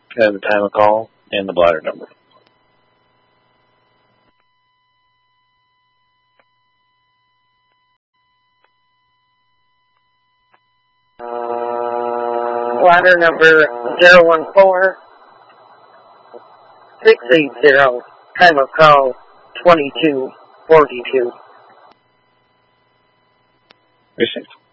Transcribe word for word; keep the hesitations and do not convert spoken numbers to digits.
Can I have the time of call and the bladder number? Bladder number zero one four six eight zero. Time of call twenty-two forty-two. Received.